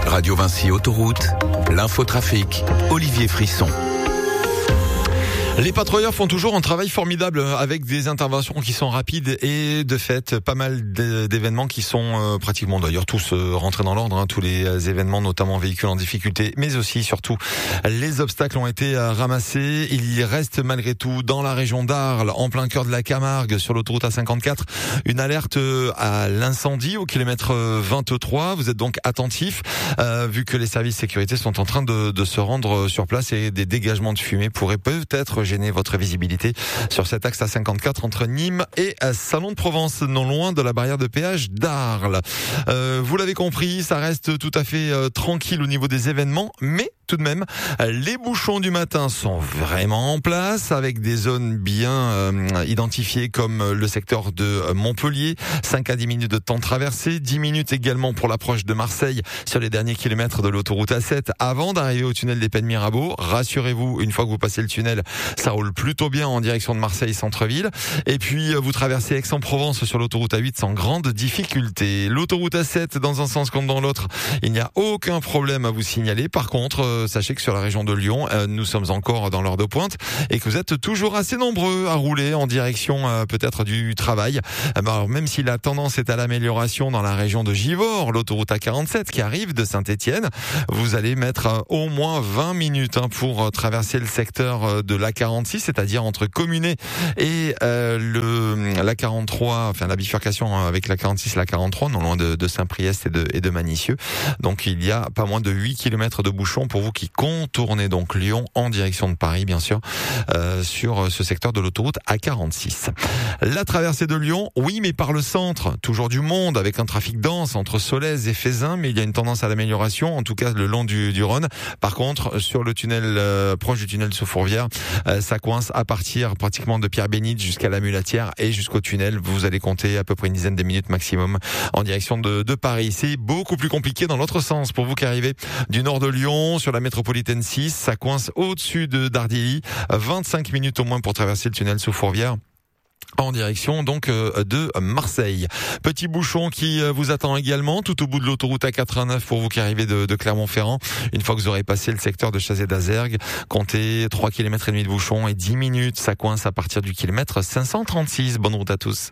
Radio Vinci Autoroute, l'infotrafic, Olivier Frisson. Les patrouilleurs font toujours un travail formidable avec des interventions qui sont rapides et de fait pas mal d'événements qui sont pratiquement d'ailleurs tous rentrés dans l'ordre, tous les événements notamment véhicules en difficulté, mais aussi surtout les obstacles ont été ramassés. Il y reste malgré tout dans la région d'Arles, en plein cœur de la Camargue, sur l'autoroute A54, une alerte à l'incendie au kilomètre 23. Vous êtes donc attentifs vu que les services de sécurité sont en train de se rendre sur place et des dégagements de fumée pourraient peut-être gêner votre visibilité sur cet axe A54 entre Nîmes et Salon de Provence, non loin de la barrière de péage d'Arles. Vous l'avez compris, ça reste tout à fait tranquille au niveau des événements, mais tout de même, les bouchons du matin sont vraiment en place avec des zones bien identifiées comme le secteur de Montpellier, 5 à 10 minutes de temps de traversée, 10 minutes également pour l'approche de Marseille sur les derniers kilomètres de l'autoroute A7 avant d'arriver au tunnel des Pennes Mirabeau. Rassurez-vous, une fois que vous passez le tunnel, ça roule plutôt bien en direction de Marseille centre-ville. Et puis vous traversez Aix-en-Provence sur l'autoroute A8 sans grande difficulté. L'autoroute A7 dans un sens comme dans l'autre, il n'y a aucun problème à vous signaler. Par contre, sachez que sur la région de Lyon, nous sommes encore dans l'heure de pointe et que vous êtes toujours assez nombreux à rouler en direction peut-être du travail. Alors, même si la tendance est à l'amélioration dans la région de Givors, l'autoroute A47 qui arrive de Saint-Étienne, vous allez mettre au moins 20 minutes pour traverser le secteur de l'A46, c'est-à-dire entre Communet et l'A43, enfin la bifurcation avec l'A46 et l'A43, non loin de Saint-Priest et de Manicieux. Donc il y a pas moins de 8 km de bouchons pour vous qui contournez donc Lyon en direction de Paris, bien sûr, sur ce secteur de l'autoroute A46. La traversée de Lyon, oui, mais par le centre, toujours du monde, avec un trafic dense entre Solèze et Fézin, mais il y a une tendance à l'amélioration, en tout cas le long du Rhône. Par contre, sur le tunnel, proche du tunnel sous Fourvière, ça coince à partir pratiquement de Pierre-Bénite jusqu'à la Mulatière et jusqu'au tunnel. Vous allez compter à peu près une dizaine de minutes maximum en direction de Paris. C'est beaucoup plus compliqué dans l'autre sens pour vous qui arrivez du nord de Lyon, sur la métropolitaine 6, ça coince au-dessus de Dardilly, 25 minutes au moins pour traverser le tunnel sous Fourvière en direction donc de Marseille. Petit bouchon qui vous attend également tout au bout de l'autoroute A89 pour vous qui arrivez de Clermont-Ferrand. Une fois que vous aurez passé le secteur de Chazé d'Azergues, comptez 3 km et demi de bouchon et 10 minutes, ça coince à partir du kilomètre 536. Bonne route à tous.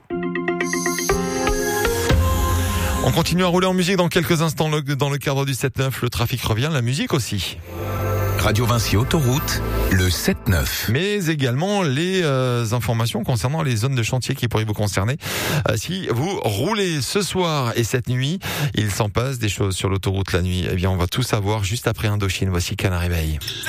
On continue à rouler en musique dans quelques instants dans le cadre du 7-9. Le trafic revient, la musique aussi. Radio Vinci Autoroute, le 7-9. Mais également les informations concernant les zones de chantier qui pourraient vous concerner. Si vous roulez ce soir et cette nuit, il s'en passe des choses sur l'autoroute la nuit. Eh bien, on va tout savoir juste après Indochine. Voici Canary Bay.